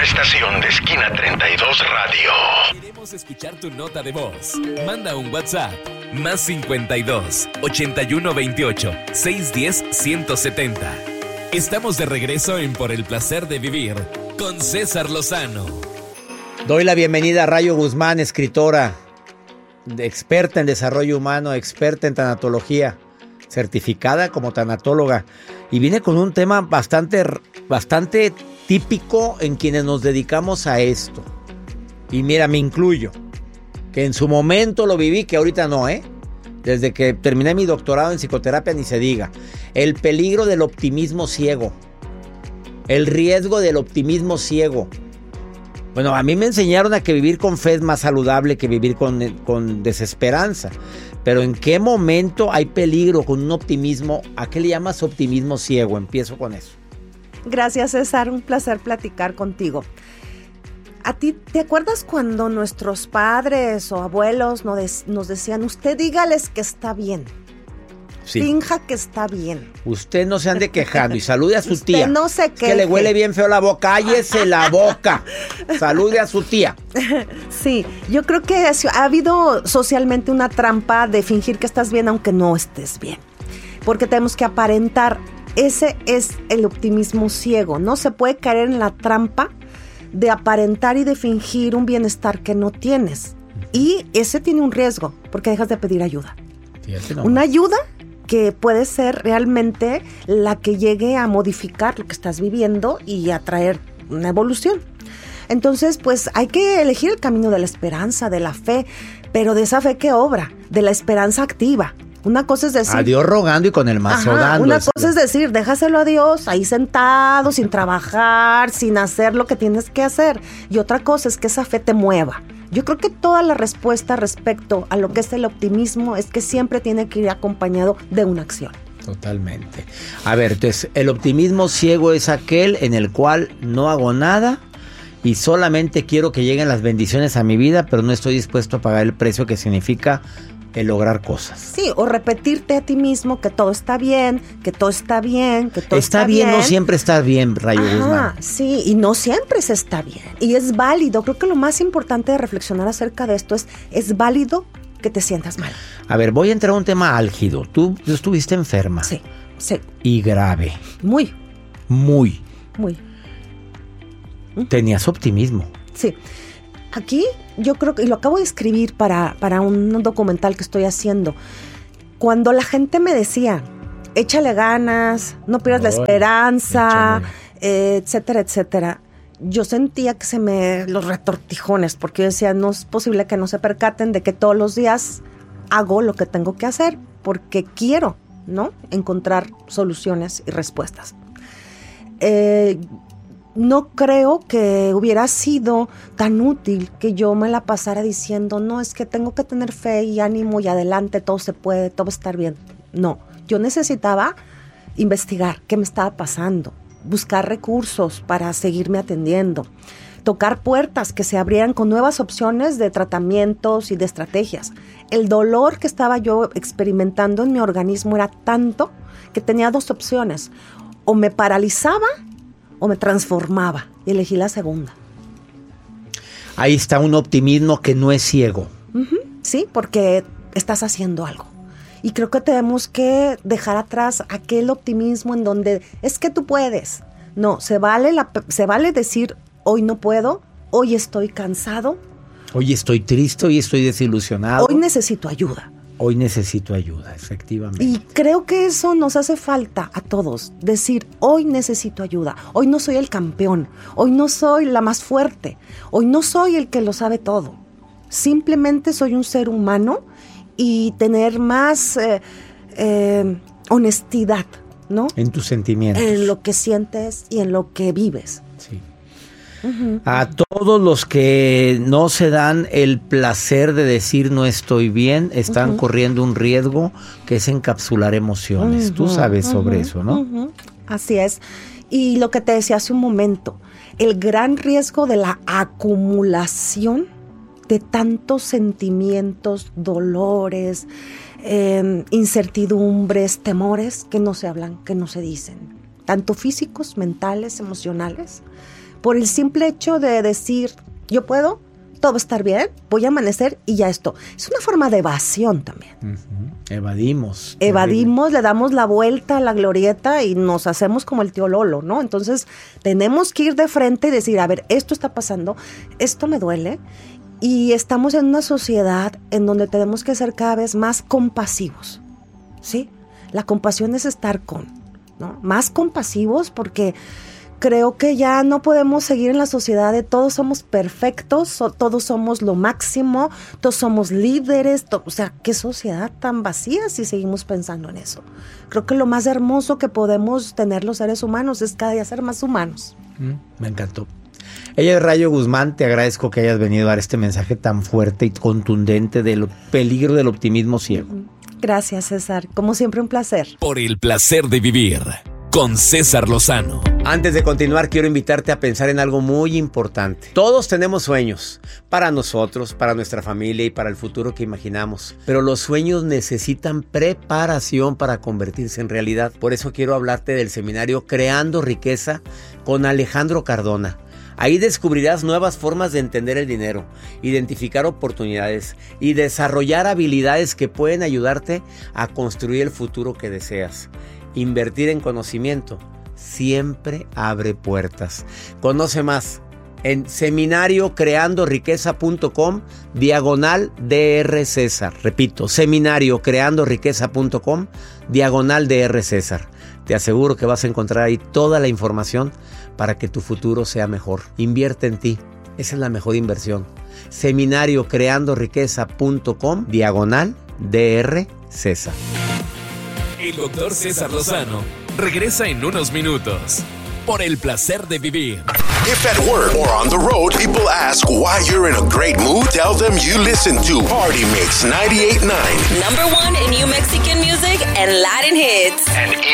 estación de Esquina 32 Radio. Queremos escuchar tu nota de voz. Manda un WhatsApp. Más 52 81 28 610 170. Estamos de regreso en Por el Placer de Vivir con César Lozano. Doy la bienvenida a Rayo Guzmán, escritora, experta en desarrollo humano, experta en tanatología, certificada como tanatóloga. Y viene con un tema bastante típico en quienes nos dedicamos a esto. Y mira, me incluyo, que en su momento lo viví, que ahorita no, Desde que terminé mi doctorado en psicoterapia ni se diga. El peligro del optimismo ciego. El riesgo del optimismo ciego. Bueno, a mí me enseñaron a que vivir con fe es más saludable que vivir con desesperanza. Pero ¿en qué momento hay peligro con un optimismo? ¿A qué le llamas optimismo ciego? Empiezo con eso. Gracias, César. Un placer platicar contigo. ¿A ti te acuerdas cuando nuestros padres o abuelos nos decían, usted dígales que está bien? Sí. Finja que está bien. Usted no se ande quejando y salude a su tía. Usted no se queje. Es que le huele bien feo la boca. ¡Cállese la boca! Salude a su tía. Sí, yo creo que ha habido socialmente una trampa de fingir que estás bien aunque no estés bien. Porque tenemos que aparentar. Ese es el optimismo ciego. No se puede caer en la trampa de aparentar y de fingir un bienestar que no tienes. Y ese tiene un riesgo, porque dejas de pedir ayuda. Una ayuda que puede ser realmente la que llegue a modificar lo que estás viviendo y a traer una evolución. Entonces, pues hay que elegir el camino de la esperanza, de la fe, pero de esa fe que obra, de la esperanza activa. Una cosa es decir... A Dios rogando y con el mazo dando. Una cosa es decir, déjaselo a Dios ahí sentado, sin trabajar, sin hacer lo que tienes que hacer. Y otra cosa es que esa fe te mueva. Yo creo que toda la respuesta respecto a lo que es el optimismo es que siempre tiene que ir acompañado de una acción. Totalmente. A ver, entonces, el optimismo ciego es aquel en el cual no hago nada y solamente quiero que lleguen las bendiciones a mi vida, pero no estoy dispuesto a pagar el precio que significa el lograr cosas. Sí, o repetirte a ti mismo que todo está bien, que todo está bien, que todo está bien. No siempre está bien, Rayo Guzmán. Sí, y no siempre se está bien. Y es válido. Creo que lo más importante de reflexionar acerca de esto es válido que te sientas mal. A ver, voy a entrar a un tema álgido. Tú estuviste enferma. Sí. Y grave. Muy. Tenías optimismo. Sí. Aquí yo creo que, y lo acabo de escribir para un documental que estoy haciendo, cuando la gente me decía, échale ganas, no pierdas la esperanza, etcétera, etcétera, yo sentía que se me los retortijones, porque yo decía, no es posible que no se percaten de que todos los días hago lo que tengo que hacer, porque quiero, ¿no?, encontrar soluciones y respuestas. No creo que hubiera sido tan útil que yo me la pasara diciendo, no, es que tengo que tener fe y ánimo y adelante, todo se puede, todo va a estar bien. No, yo necesitaba investigar qué me estaba pasando, buscar recursos para seguirme atendiendo, tocar puertas que se abrieran con nuevas opciones de tratamientos y de estrategias. El dolor que estaba yo experimentando en mi organismo era tanto que tenía dos opciones, o me paralizaba o me transformaba, y elegí la segunda. Ahí está un optimismo que no es ciego. Sí, porque estás haciendo algo. Y creo que tenemos que dejar atrás aquel optimismo en donde es que tú puedes. No, se vale decir, hoy no puedo, hoy estoy cansado. Hoy estoy triste, hoy estoy desilusionado. Hoy necesito ayuda. Hoy necesito ayuda, efectivamente. Y creo que eso nos hace falta a todos, decir, hoy necesito ayuda, hoy no soy el campeón, hoy no soy la más fuerte, hoy no soy el que lo sabe todo. Simplemente soy un ser humano y tener más honestidad, ¿no? En tus sentimientos. En lo que sientes y en lo que vives. Sí. A todos los que no se dan el placer de decir no estoy bien, están corriendo un riesgo que es encapsular emociones. Tú sabes sobre eso, ¿no? Así es. Y lo que te decía hace un momento, el gran riesgo de la acumulación de tantos sentimientos, dolores, incertidumbres, temores que no se hablan, que no se dicen, tanto físicos, mentales, emocionales. por el simple hecho de decir, yo puedo, todo va a estar bien, voy a amanecer y ya esto. Es una forma de evasión también. Evadimos, le damos la vuelta a la glorieta y nos hacemos como el tío Lolo, ¿no? Entonces tenemos que ir de frente y decir, a ver, esto está pasando, esto me duele, y estamos en una sociedad en donde tenemos que ser cada vez más compasivos, ¿sí? La compasión es estar ¿no? Más compasivos, porque creo que ya no podemos seguir en la sociedad de todos somos perfectos, todos somos lo máximo, todos somos líderes, o sea, qué sociedad tan vacía si seguimos pensando en eso. Creo que lo más hermoso que podemos tener los seres humanos es cada día ser más humanos. Me encantó. Ella es Rayo Guzmán, te agradezco que hayas venido a dar este mensaje tan fuerte y contundente del peligro del optimismo ciego. Gracias, César. Como siempre, un placer. Por el placer de vivir con César Lozano. Antes de continuar, quiero invitarte a pensar en algo muy importante. Todos tenemos sueños, para nosotros, para nuestra familia y para el futuro que imaginamos. Pero los sueños necesitan preparación para convertirse en realidad. Por eso quiero hablarte del seminario Creando Riqueza con Alejandro Cardona. Ahí descubrirás nuevas formas de entender el dinero, identificar oportunidades y desarrollar habilidades que pueden ayudarte a construir el futuro que deseas. Invertir en conocimiento siempre abre puertas. Conoce más en seminariocreandoriqueza.com/Dr. César. Repito, seminariocreandoriqueza.com/Dr. César. Te aseguro que vas a encontrar ahí toda la información para que tu futuro sea mejor. Invierte en ti. Esa es la mejor inversión. seminariocreandoriqueza.com/Dr. César. El Dr. César Lozano regresa en unos minutos. Por el placer de vivir. If at work or on the road, people ask why you're in a great mood, tell them you listen to Party Mix 98.9. #1 in New Mexican music and Latin hits. And